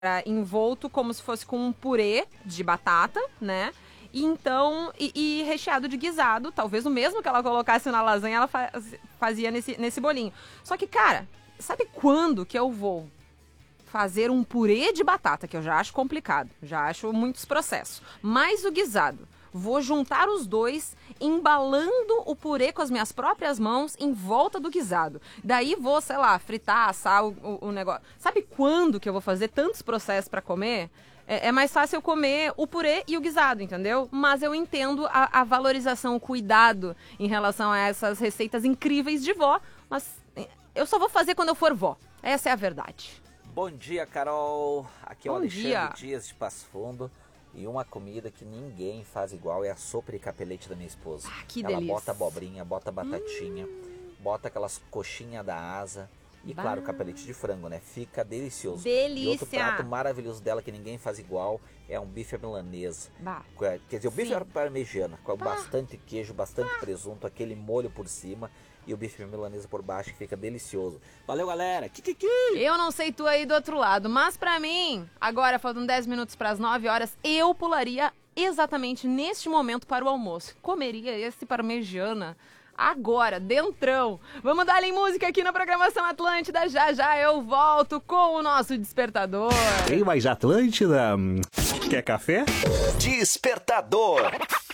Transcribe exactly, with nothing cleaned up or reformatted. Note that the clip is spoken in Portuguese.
envolto como se fosse com um purê de batata, né? E então, e, e recheado de guisado, talvez o mesmo que ela colocasse na lasanha, ela faz, fazia nesse, nesse bolinho. Só que, cara, sabe quando que eu vou fazer um purê de batata, que eu já acho complicado, já acho muitos processos, mais o guisado? Vou juntar os dois, embalando o purê com as minhas próprias mãos em volta do guisado. Daí vou, sei lá, fritar, assar o, o, o negócio. Sabe quando que eu vou fazer tantos processos para comer? É, é mais fácil eu comer o purê e o guisado, entendeu? Mas eu entendo a, a valorização, o cuidado em relação a essas receitas incríveis de vó. Mas eu só vou fazer quando eu for vó. Essa é a verdade. Bom dia, Carol. Aqui é o Bom Alexandre dia. Dias de Passo Fundo. E uma comida que ninguém faz igual é a sopa de capelete da minha esposa. Ah, que Ela delícia. bota abobrinha, bota batatinha, hum. bota aquelas coxinhas da asa. E bah. claro, capelete de frango, né? Fica delicioso. Delícia. E outro prato maravilhoso dela que ninguém faz igual é um bife à milanesa. Bah. Quer dizer, o bife Sim. à parmegiana, com bah. bastante queijo, bastante presunto, aquele molho por cima. E o bife milanesa por baixo, que fica delicioso. Valeu, galera! Kikiki! Eu não sei tu aí do outro lado, mas pra mim, agora faltam dez minutos pras nove horas, eu pularia exatamente neste momento para o almoço. Comeria esse parmegiana agora, dentrão. Vamos dar em música aqui na programação Atlântida. Já já eu volto com o nosso despertador. Tem mais Atlântida? Quer café? Despertador.